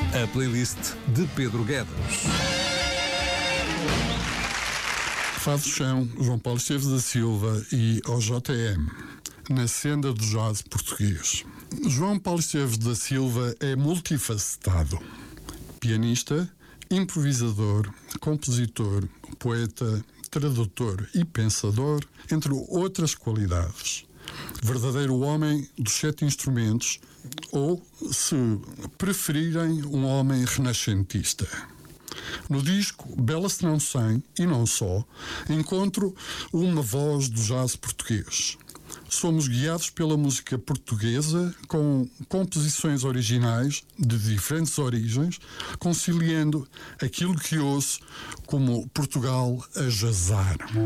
A playlist de Pedro Guedes. Fado Chão, João Paulo Esteves da Silva e OJM, na senda do jazz português. João Paulo Esteves da Silva é multifacetado. Pianista, improvisador, compositor, poeta, tradutor e pensador, entre outras qualidades. Verdadeiro homem dos 7 instrumentos, ou, se preferirem, um homem renascentista. No disco Bela Se Não Sem, e não só, encontro uma voz do jazz português. Somos guiados pela música portuguesa com composições originais de diferentes origens, conciliando aquilo que ouço como Portugal a jazzar.